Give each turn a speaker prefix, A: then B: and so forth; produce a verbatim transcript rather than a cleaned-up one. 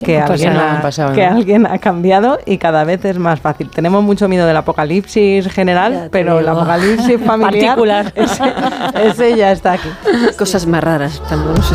A: que,
B: no
A: alguien,
B: nada,
A: ha,
B: pasado,
A: que
B: ¿no?
A: alguien ha cambiado y cada vez es más fácil. Tenemos mucho miedo del apocalipsis general, pero el apocalipsis familiar,
C: particular,
A: ese, ese ya está aquí.
C: Cosas más raras, tampoco.